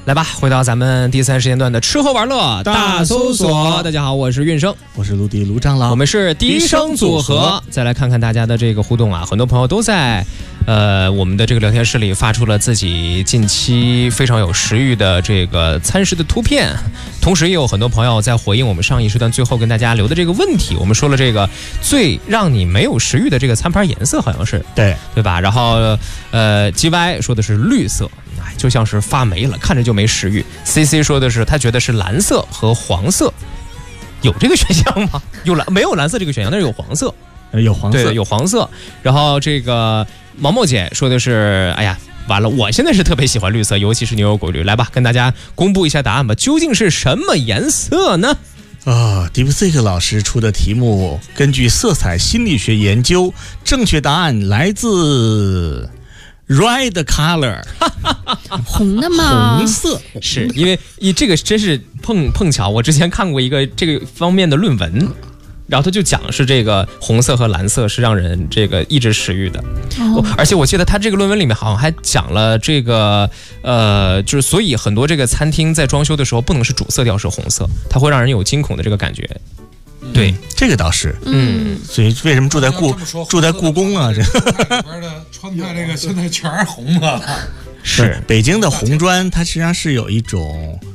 来吧，回到咱们第3时间段的吃喝玩乐大搜索。大家好，我是运生， 我是陆地卢长老， 我们是笛声组合。再来看看大家的这个互动啊，很多朋友都在我们的这个聊天室里发出了自己近期非常有食欲的这个餐食的图片，同时也有很多朋友在回应我们上一时段最后跟大家留的这个问题。我们说了这个最让你没有食欲的这个餐盘颜色好像是对吧？然后GY 说的是绿色，就像是发霉了，看着就没食欲。CC 说的是他觉得是蓝色和黄色，有这个选项吗？没有蓝色这个选项，但是有黄色， 有黄色， 对，有黄色。然后这个毛毛姐说的是，哎呀，完了，我现在是特别喜欢绿色，尤其是牛油果绿。来吧，跟大家公布一下答案吧，究竟是什么颜色呢 ？DeepSeek 老师出的题目，根据色彩心理学研究，正确答案来自 Red color 红的吗？ 红色， 是因为这个真是碰巧，我之前看过一个这个方面的论文。然后他就讲是这个红色和蓝色是让人这个抑制食欲的，而且我记得他这个论文里面好像还讲了这个就是所以很多这个餐厅在装修的时候不能是主色调是红色，它会让人有惊恐的这个感觉。对， 这个倒是，所以为什么住在故宫啊？这里边的川菜这个现在全是红的了。 是北京的红砖，它实际上是有一种